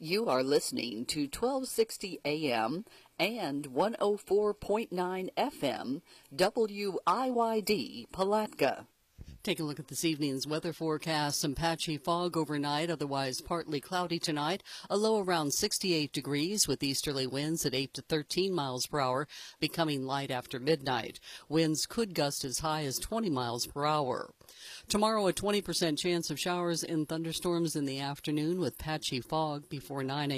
You are listening to 1260 AM and 104.9 FM WIYD Palatka. Take a look at this evening's weather forecast. Some patchy fog overnight, otherwise partly cloudy tonight. A low around 68 degrees with easterly winds at 8 to 13 miles per hour, becoming light after midnight. Winds could gust as high as 20 miles per hour. Tomorrow, a 20% chance of showers and thunderstorms in the afternoon with patchy fog before 9 a.m.